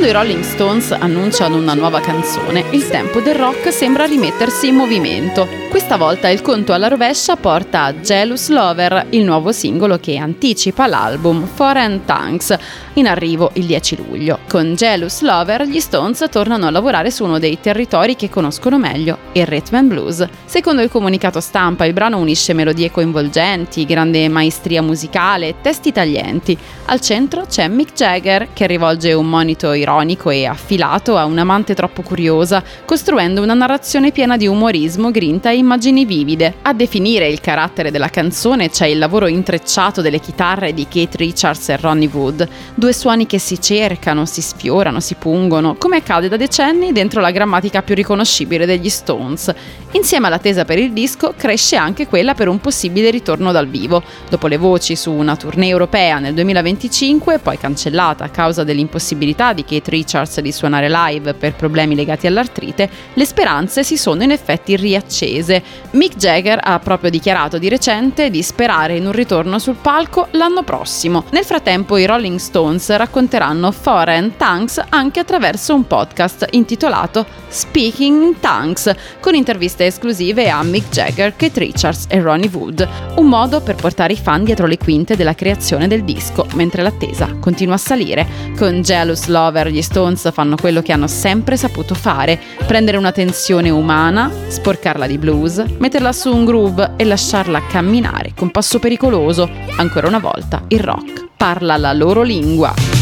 Quando i Rolling Stones annunciano una nuova canzone, il tempo del rock sembra rimettersi in movimento. Questa volta il conto alla rovescia porta a Jealous Lover, il nuovo singolo che anticipa l'album Foreign Tongues, in arrivo il 10 luglio. Con Jealous Lover gli Stones tornano a lavorare su uno dei territori che conoscono meglio, il rhythm and blues. Secondo il comunicato stampa, il brano unisce melodie coinvolgenti, grande maestria musicale e testi taglienti. Al centro c'è Mick Jagger, che rivolge un monito ironico e affilato a un'amante troppo curiosa, costruendo una narrazione piena di umorismo, grinta e immagini vivide. A definire il carattere della canzone c'è il lavoro intrecciato delle chitarre di Keith Richards e Ronnie Wood, due suoni che si cercano, si sfiorano, si pungono, come accade da decenni dentro la grammatica più riconoscibile degli Stones. Insieme all'attesa per il disco cresce anche quella per un possibile ritorno dal vivo. Dopo le voci su una tournée europea nel 2025, poi cancellata a causa dell'impossibilità di Keith Richards di suonare live per problemi legati all'artrite, le speranze si sono in effetti riaccese. Mick Jagger ha proprio dichiarato di recente di sperare in un ritorno sul palco l'anno prossimo. Nel frattempo i Rolling Stones racconteranno Foreign Tongues anche attraverso un podcast intitolato Speaking in Tongues, con interviste esclusive a Mick Jagger, Keith Richards e Ronnie Wood, un modo per portare i fan dietro le quinte della creazione del disco, mentre l'attesa continua a salire. Con Jealous Lover gli Stones fanno quello che hanno sempre saputo fare: prendere una tensione umana, sporcarla di blues, metterla su un groove e lasciarla camminare con passo pericoloso. Ancora una volta il rock parla la loro lingua.